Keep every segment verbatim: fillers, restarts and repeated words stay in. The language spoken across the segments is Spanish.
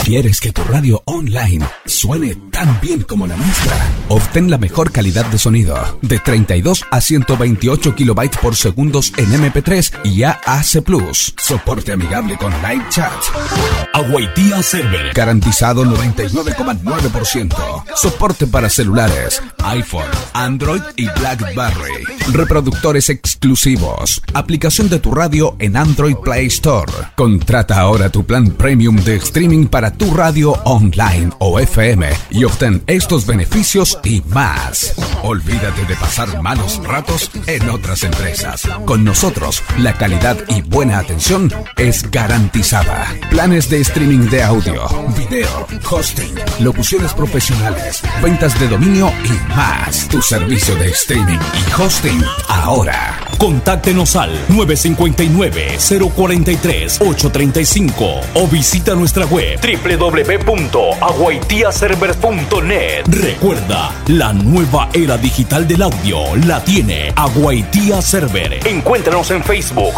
¿Quieres que tu radio online suene tan bien como la nuestra? Obtén la mejor calidad de sonido de treinta y dos a ciento veintiocho kilobytes por segundo en eme pe tres y A A C plus. Soporte amigable con live chat. Awaitia Server. Garantizado noventa y nueve coma nueve por ciento. Soporte para celulares, iPhone, Android y BlackBerry. Reproductores exclusivos. Aplicación de tu radio en Android Play Store. Contrata ahora tu plan premium de streaming para tu radio online o F M y obtén estos beneficios y más. Olvídate de pasar malos ratos en otras empresas. Con nosotros, la calidad y buena atención es garantizada. Planes de streaming de audio, video, hosting, locuciones profesionales, ventas de dominio y más. Tu servicio de streaming y hosting ahora. Contáctenos al nueve cinco nueve, cero cuatro tres, ocho tres cinco o visita nuestra web doble u doble u doble u punto awaitia server punto net. Recuerda, la nueva era digital del audio la tiene Awaitia Server. Encuéntranos en Facebook.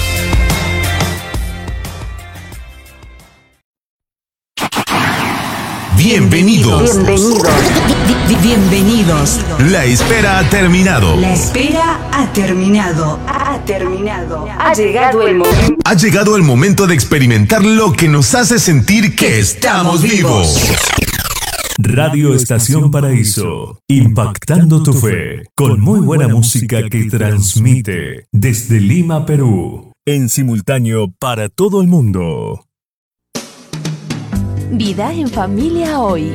Bienvenidos. Bienvenidos. Bienvenidos. La espera ha terminado. La espera ha terminado. Ha terminado. Ha llegado el momento. Ha llegado el momento de experimentar lo que nos hace sentir que estamos vivos. Radio Estación Paraíso, impactando tu fe, con muy buena música que transmite desde Lima, Perú, en simultáneo para todo el mundo. Vida en Familia Hoy.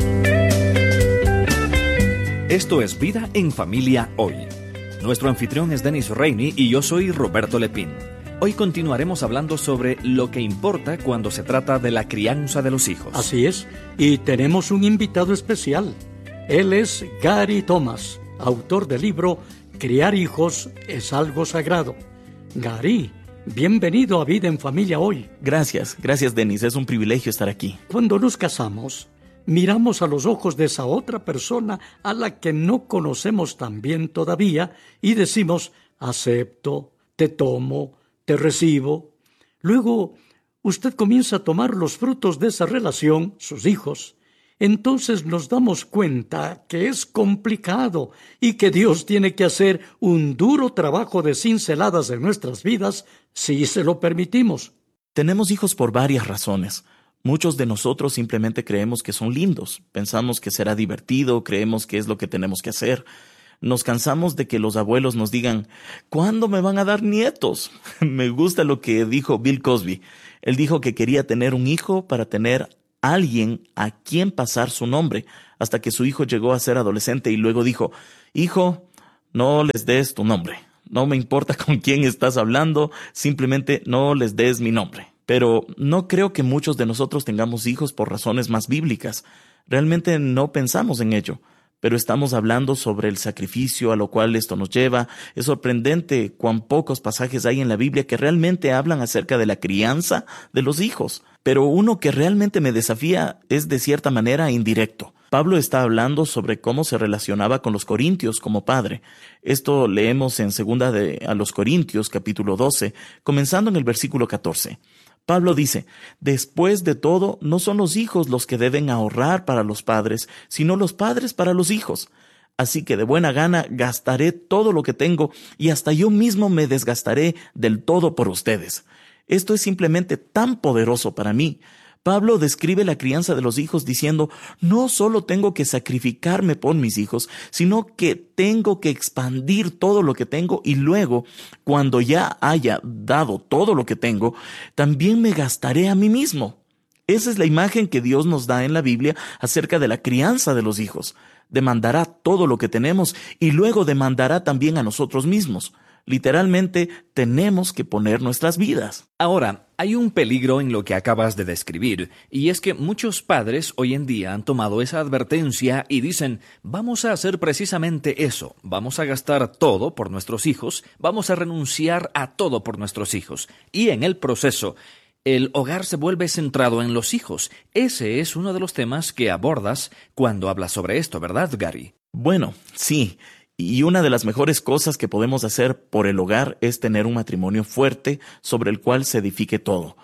Esto es Vida en Familia Hoy. Nuestro anfitrión es Denis Reini y yo soy Roberto Lepín. Hoy continuaremos hablando sobre lo que importa cuando se trata de la crianza de los hijos. Así es, y tenemos un invitado especial. Él es Gary Thomas, autor del libro Criar hijos es algo sagrado. Gary, bienvenido a Vida en Familia Hoy. Gracias, gracias Denis, es un privilegio estar aquí. Cuando nos casamos, miramos a los ojos de esa otra persona a la que no conocemos tan bien todavía y decimos, acepto, te tomo, te recibo. Luego, usted comienza a tomar los frutos de esa relación, sus hijos. Entonces nos damos cuenta que es complicado y que Dios tiene que hacer un duro trabajo de cinceladas en nuestras vidas si se lo permitimos. Tenemos hijos por varias razones. Muchos de nosotros simplemente creemos que son lindos. Pensamos que será divertido, creemos que es lo que tenemos que hacer. Nos cansamos de que los abuelos nos digan, ¿cuándo me van a dar nietos? Me gusta lo que dijo Bill Cosby. Él dijo que quería tener un hijo para tener alguien a quien pasar su nombre, hasta que su hijo llegó a ser adolescente y luego dijo, hijo, no les des tu nombre. No me importa con quién estás hablando, simplemente no les des mi nombre. Pero no creo que muchos de nosotros tengamos hijos por razones más bíblicas. Realmente no pensamos en ello. Pero estamos hablando sobre el sacrificio a lo cual esto nos lleva. Es sorprendente cuán pocos pasajes hay en la Biblia que realmente hablan acerca de la crianza de los hijos. Pero uno que realmente me desafía es de cierta manera indirecto. Pablo está hablando sobre cómo se relacionaba con los corintios como padre. Esto leemos en segunda de a los Corintios, capítulo doce, comenzando en el versículo catorce. Pablo dice, después de todo, no son los hijos los que deben ahorrar para los padres, sino los padres para los hijos. Así que de buena gana gastaré todo lo que tengo y hasta yo mismo me desgastaré del todo por ustedes. Esto es simplemente tan poderoso para mí. Pablo describe la crianza de los hijos diciendo, no solo tengo que sacrificarme por mis hijos, sino que tengo que expandir todo lo que tengo y luego, cuando ya haya dado todo lo que tengo, también me gastaré a mí mismo. Esa es la imagen que Dios nos da en la Biblia acerca de la crianza de los hijos. Demandará todo lo que tenemos y luego demandará también a nosotros mismos. Literalmente, tenemos que poner nuestras vidas. Ahora, hay un peligro en lo que acabas de describir, y es que muchos padres hoy en día han tomado esa advertencia y dicen, vamos a hacer precisamente eso, vamos a gastar todo por nuestros hijos, vamos a renunciar a todo por nuestros hijos, y en el proceso, el hogar se vuelve centrado en los hijos. Ese es uno de los temas que abordas cuando hablas sobre esto, ¿verdad, Gary? Bueno, sí. Y una de las mejores cosas que podemos hacer por el hogar es tener un matrimonio fuerte sobre el cual se edifique todo.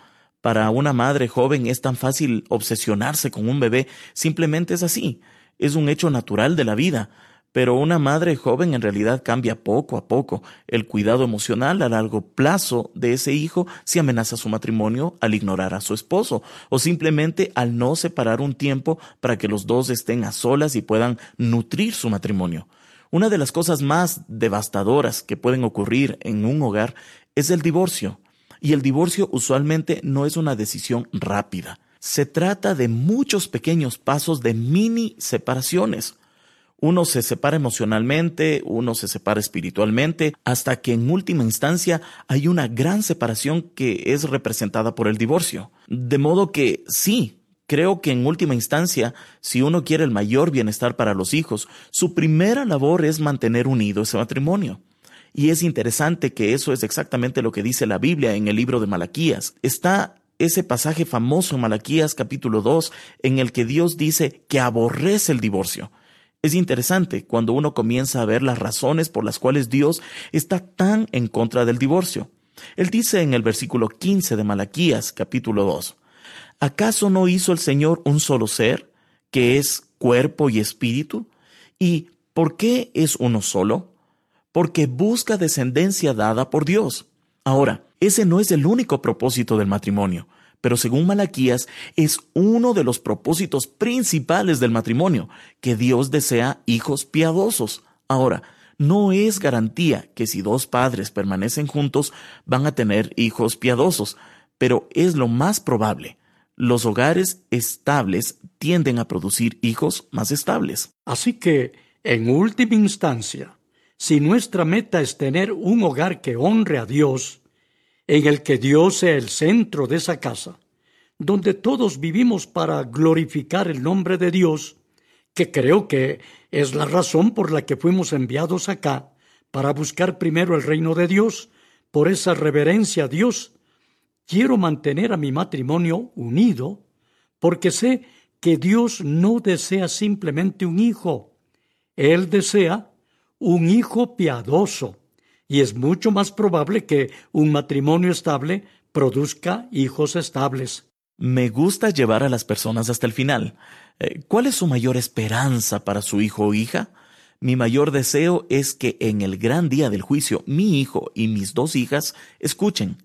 Para una madre joven es tan fácil obsesionarse con un bebé, simplemente es así, es un hecho natural de la vida. Pero una madre joven en realidad cambia poco a poco. El cuidado emocional a largo plazo de ese hijo si amenaza su matrimonio al ignorar a su esposo o simplemente al no separar un tiempo para que los dos estén a solas y puedan nutrir su matrimonio. Una de las cosas más devastadoras que pueden ocurrir en un hogar es el divorcio. Y el divorcio usualmente no es una decisión rápida. Se trata de muchos pequeños pasos de mini separaciones. Uno se separa emocionalmente, uno se separa espiritualmente, hasta que en última instancia hay una gran separación que es representada por el divorcio. De modo que sí, creo que en última instancia, si uno quiere el mayor bienestar para los hijos, su primera labor es mantener unido ese matrimonio. Y es interesante que eso es exactamente lo que dice la Biblia en el libro de Malaquías. Está ese pasaje famoso en Malaquías capítulo dos en el que Dios dice que aborrece el divorcio. Es interesante cuando uno comienza a ver las razones por las cuales Dios está tan en contra del divorcio. Él dice en el versículo quince de Malaquías, capítulo dos, ¿acaso no hizo el Señor un solo ser, que es cuerpo y espíritu? ¿Y por qué es uno solo? Porque busca descendencia dada por Dios. Ahora, ese no es el único propósito del matrimonio. Pero según Malaquías, es uno de los propósitos principales del matrimonio, que Dios desea hijos piadosos. Ahora, no es garantía que si dos padres permanecen juntos van a tener hijos piadosos, pero es lo más probable. Los hogares estables tienden a producir hijos más estables. Así que, en última instancia, si nuestra meta es tener un hogar que honre a Dios, en el que Dios sea el centro de esa casa, donde todos vivimos para glorificar el nombre de Dios, que creo que es la razón por la que fuimos enviados acá, para buscar primero el reino de Dios, por esa reverencia a Dios. Quiero mantener a mi matrimonio unido, porque sé que Dios no desea simplemente un hijo. Él desea un hijo piadoso. Y es mucho más probable que un matrimonio estable produzca hijos estables. Me gusta llevar a las personas hasta el final. ¿Cuál es su mayor esperanza para su hijo o hija? Mi mayor deseo es que en el gran día del juicio, mi hijo y mis dos hijas escuchen: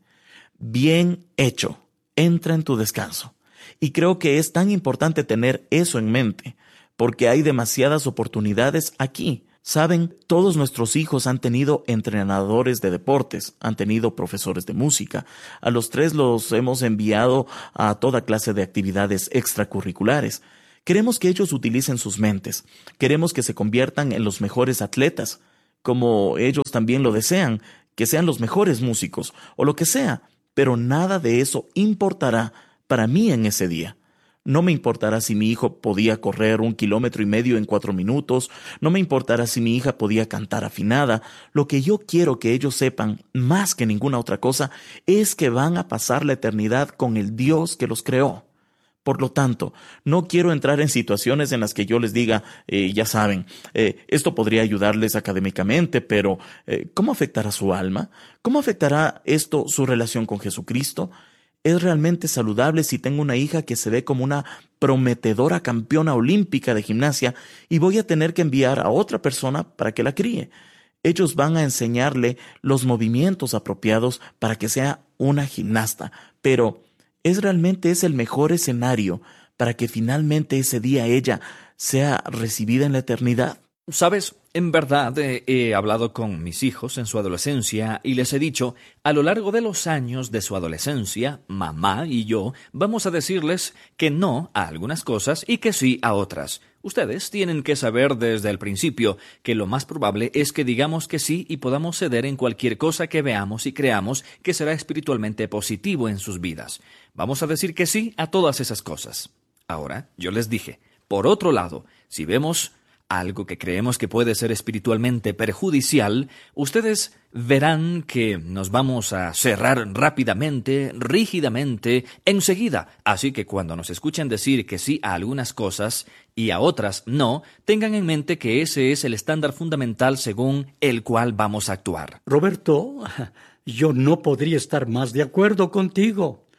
bien hecho, entra en tu descanso. Y creo que es tan importante tener eso en mente, porque hay demasiadas oportunidades aquí. Saben, todos nuestros hijos han tenido entrenadores de deportes, han tenido profesores de música. A los tres los hemos enviado a toda clase de actividades extracurriculares. Queremos que ellos utilicen sus mentes. Queremos que se conviertan en los mejores atletas, como ellos también lo desean, que sean los mejores músicos, o lo que sea. Pero nada de eso importará para mí en ese día. No me importará si mi hijo podía correr un kilómetro y medio en cuatro minutos. No me importará si mi hija podía cantar afinada. Lo que yo quiero que ellos sepan, más que ninguna otra cosa, es que van a pasar la eternidad con el Dios que los creó. Por lo tanto, no quiero entrar en situaciones en las que yo les diga, eh, ya saben, eh, esto podría ayudarles académicamente, pero eh, ¿cómo afectará su alma? ¿Cómo afectará esto su relación con Jesucristo? ¿Es realmente saludable si tengo una hija que se ve como una prometedora campeona olímpica de gimnasia y voy a tener que enviar a otra persona para que la críe? Ellos van a enseñarle los movimientos apropiados para que sea una gimnasta, pero ¿es realmente ese el mejor escenario para que finalmente ese día ella sea recibida en la eternidad? Sabes, en verdad eh, he hablado con mis hijos en su adolescencia y les he dicho, a lo largo de los años de su adolescencia, mamá y yo vamos a decirles que no a algunas cosas y que sí a otras. Ustedes tienen que saber desde el principio que lo más probable es que digamos que sí y podamos ceder en cualquier cosa que veamos y creamos que será espiritualmente positivo en sus vidas. Vamos a decir que sí a todas esas cosas. Ahora, yo les dije, por otro lado, si vemos algo que creemos que puede ser espiritualmente perjudicial, ustedes verán que nos vamos a cerrar rápidamente, rígidamente, enseguida. Así que cuando nos escuchen decir que sí a algunas cosas y a otras no, tengan en mente que ese es el estándar fundamental según el cual vamos a actuar. Roberto, yo no podría estar más de acuerdo contigo.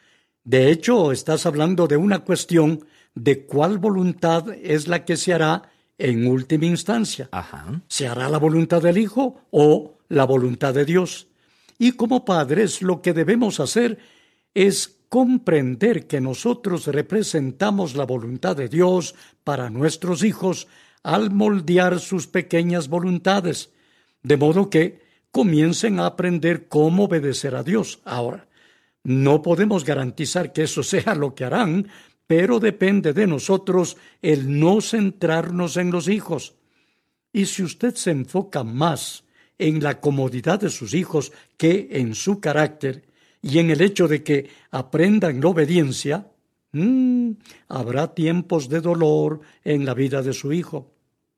De hecho, estás hablando de una cuestión de cuál voluntad es la que se hará en última instancia. Ajá. ¿Se hará la voluntad del Hijo o la voluntad de Dios? Y como padres, lo que debemos hacer es comprender que nosotros representamos la voluntad de Dios para nuestros hijos al moldear sus pequeñas voluntades, de modo que comiencen a aprender cómo obedecer a Dios. Ahora, no podemos garantizar que eso sea lo que harán, pero depende de nosotros el no centrarnos en los hijos. Y si usted se enfoca más en la comodidad de sus hijos que en su carácter y en el hecho de que aprendan la obediencia, mmm, habrá tiempos de dolor en la vida de su hijo.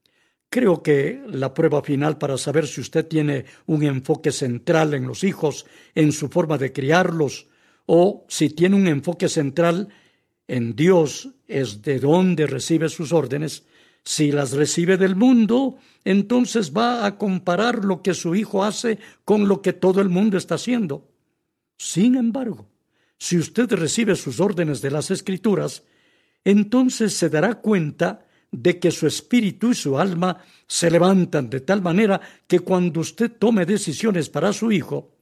Creo que la prueba final para saber si usted tiene un enfoque central en los hijos, en su forma de criarlos, o si tiene un enfoque central en Dios, es de dónde recibe sus órdenes. Si las recibe del mundo, entonces va a comparar lo que su hijo hace con lo que todo el mundo está haciendo. Sin embargo, si usted recibe sus órdenes de las Escrituras, entonces se dará cuenta de que su espíritu y su alma se levantan de tal manera que cuando usted tome decisiones para su hijo,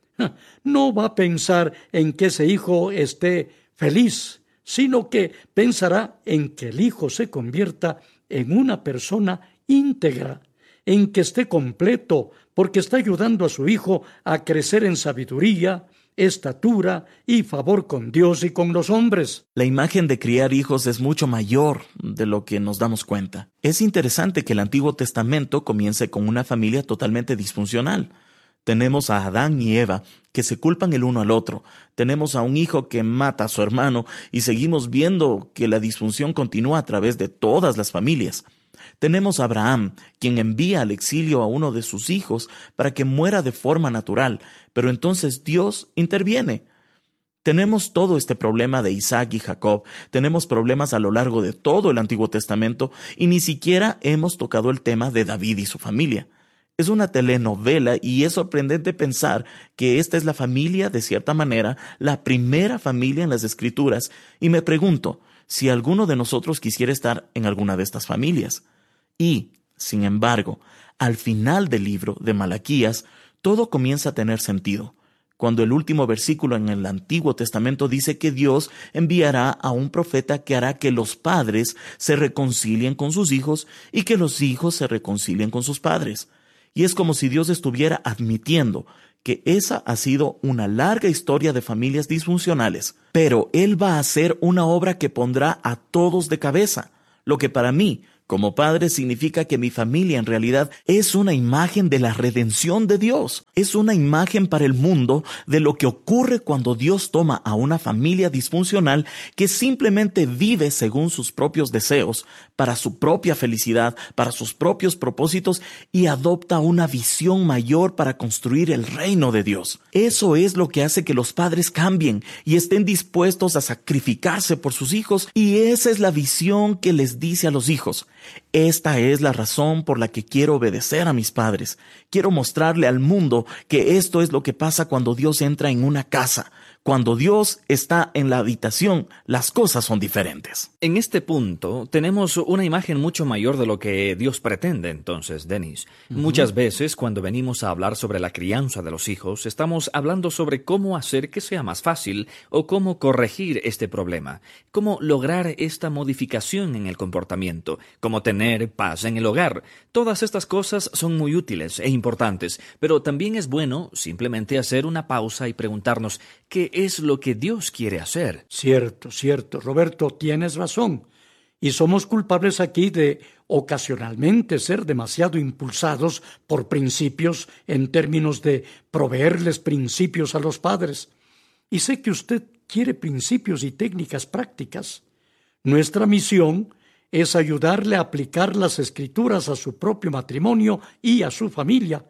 no va a pensar en que ese hijo esté feliz, sino que pensará en que el hijo se convierta en una persona íntegra, en que esté completo, porque está ayudando a su hijo a crecer en sabiduría, estatura y favor con Dios y con los hombres. La imagen de criar hijos es mucho mayor de lo que nos damos cuenta. Es interesante que el Antiguo Testamento comience con una familia totalmente disfuncional. Tenemos a Adán y Eva que se culpan el uno al otro. Tenemos a un hijo que mata a su hermano y seguimos viendo que la disfunción continúa a través de todas las familias. Tenemos a Abraham, quien envía al exilio a uno de sus hijos para que muera de forma natural, pero entonces Dios interviene. Tenemos todo este problema de Isaac y Jacob, tenemos problemas a lo largo de todo el Antiguo Testamento y ni siquiera hemos tocado el tema de David y su familia. Es una telenovela y es sorprendente pensar que esta es la familia, de cierta manera, la primera familia en las Escrituras, y me pregunto si alguno de nosotros quisiera estar en alguna de estas familias. Y, sin embargo, al final del libro de Malaquías, todo comienza a tener sentido, cuando el último versículo en el Antiguo Testamento dice que Dios enviará a un profeta que hará que los padres se reconcilien con sus hijos y que los hijos se reconcilien con sus padres. Y es como si Dios estuviera admitiendo que esa ha sido una larga historia de familias disfuncionales, pero Él va a hacer una obra que pondrá a todos de cabeza, lo que para mí, como padre, significa que mi familia en realidad es una imagen de la redención de Dios. Es una imagen para el mundo de lo que ocurre cuando Dios toma a una familia disfuncional que simplemente vive según sus propios deseos, para su propia felicidad, para sus propios propósitos y adopta una visión mayor para construir el reino de Dios. Eso es lo que hace que los padres cambien y estén dispuestos a sacrificarse por sus hijos, y esa es la visión que les dice a los hijos: esta es la razón por la que quiero obedecer a mis padres. Quiero mostrarle al mundo que esto es lo que pasa cuando Dios entra en una casa. Cuando Dios está en la habitación, las cosas son diferentes. En este punto, tenemos una imagen mucho mayor de lo que Dios pretende, entonces, Denis. Uh-huh. Muchas veces, cuando venimos a hablar sobre la crianza de los hijos, estamos hablando sobre cómo hacer que sea más fácil o cómo corregir este problema, cómo lograr esta modificación en el comportamiento, cómo tener paz en el hogar. Todas estas cosas son muy útiles e importantes, pero también es bueno simplemente hacer una pausa y preguntarnos qué es lo que Dios quiere hacer. Cierto, cierto. Roberto, tienes razón. Y somos culpables aquí de ocasionalmente ser demasiado impulsados por principios en términos de proveerles principios a los padres. Y sé que usted quiere principios y técnicas prácticas. Nuestra misión es ayudarle a aplicar las Escrituras a su propio matrimonio y a su familia.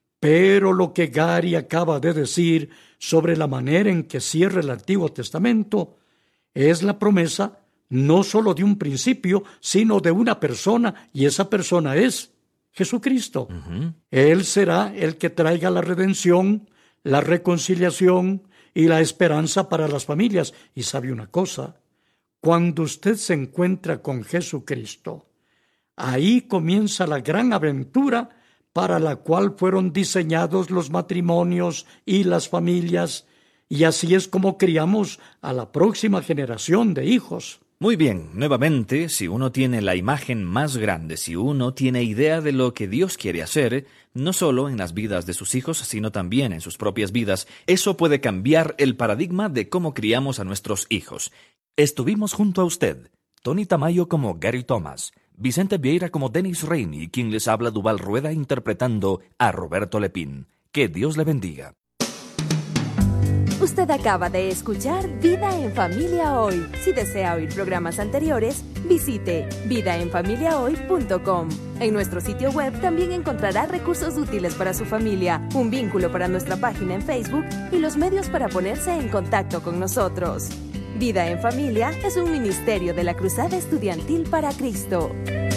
Pero lo que Gary acaba de decir sobre la manera en que cierra el Antiguo Testamento es la promesa no solo de un principio, sino de una persona, y esa persona es Jesucristo. Uh-huh. Él será el que traiga la redención, la reconciliación y la esperanza para las familias. Y sabe una cosa, cuando usted se encuentra con Jesucristo, ahí comienza la gran aventura para la cual fueron diseñados los matrimonios y las familias, y así es como criamos a la próxima generación de hijos. Muy bien, nuevamente, si uno tiene la imagen más grande, si uno tiene idea de lo que Dios quiere hacer, no solo en las vidas de sus hijos, sino también en sus propias vidas, eso puede cambiar el paradigma de cómo criamos a nuestros hijos. Estuvimos junto a usted, Tony Tamayo como Gary Thomas, Vicente Vieira como Dennis Rainey, quien les habla Duval Rueda interpretando a Roberto Lepín. Que Dios le bendiga. Usted acaba de escuchar Vida en Familia Hoy. Si desea oír programas anteriores, visite vida en familia hoy punto com. En nuestro sitio web también encontrará recursos útiles para su familia, un vínculo para nuestra página en Facebook y los medios para ponerse en contacto con nosotros. Vida en Familia es un ministerio de la Cruzada Estudiantil para Cristo.